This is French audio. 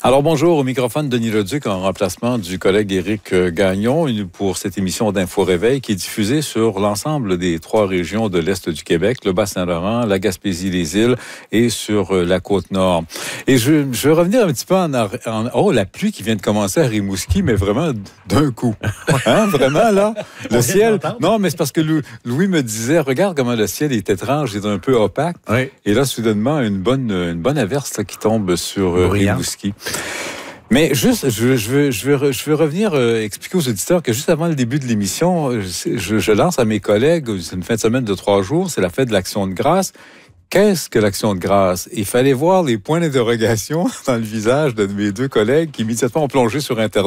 Alors bonjour, au microphone Denis Leduc en remplacement du collègue Éric Gagnon pour cette émission d'Info Réveil qui est diffusée sur l'ensemble des 3 régions de l'Est du Québec, le Bas-Saint-Laurent, la Gaspésie, les îles et sur la Côte-Nord. Et je vais revenir un petit peu la pluie qui vient de commencer à Rimouski, mais vraiment d'un coup. Hein, vraiment là, le ciel. Non, mais c'est parce que Louis me disait, regarde comment le ciel est étrange, il est un peu opaque. Oui. Et là, soudainement, une bonne averse là, qui tombe sur Rimouski. Mais juste, je veux revenir expliquer aux auditeurs que juste avant le début de l'émission, je lance à mes collègues, c'est une fin de semaine de 3 jours, c'est la fête de l'Action de grâce. Qu'est-ce que l'Action de grâce? Il fallait voir les points d'interrogation dans le visage de mes 2 collègues qui immédiatement ont plongé sur Internet.